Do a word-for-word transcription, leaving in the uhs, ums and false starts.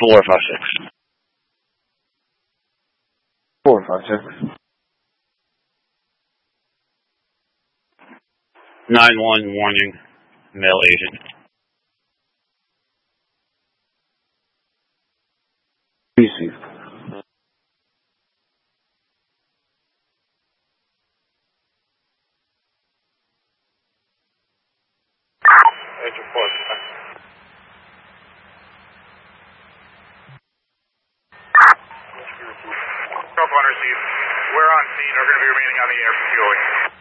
Four five six. Four five six. Nine one warning. Male agent. Receive. Agent four. Cell phone received. We're on scene. We're going to be remaining on the air for fueling.